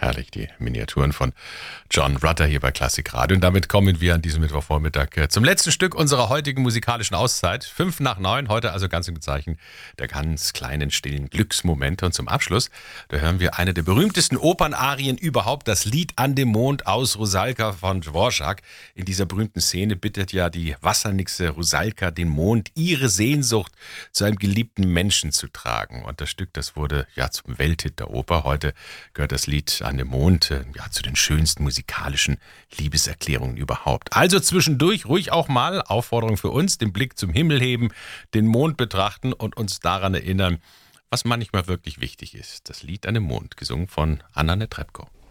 Herrlich, die Miniaturen von John Rutter hier bei Klassik Radio. Und damit kommen wir an diesem Mittwochvormittag zum letzten Stück unserer heutigen musikalischen Auszeit. 8:55, heute also ganz im Zeichen der ganz kleinen, stillen Glücksmomente. Und zum Abschluss, da hören wir eine der berühmtesten Opernarien überhaupt, das Lied an dem Mond aus Rusalka von Dvorak. In dieser berühmten Szene bittet ja die Wassernixe Rusalka den Mond, ihre Sehnsucht zu einem geliebten Menschen zu tragen. Und das Stück, das wurde ja zum Welthit der Oper. Heute gehört das Lied an dem Mond zu den schönsten musikalischen Liebeserklärungen überhaupt. Also zwischendurch ruhig auch mal, Aufforderung für uns, den Blick zum Himmel heben, den Mond betrachten und uns daran erinnern, was manchmal wirklich wichtig ist. Das Lied an dem Mond, gesungen von Anna Netrebko.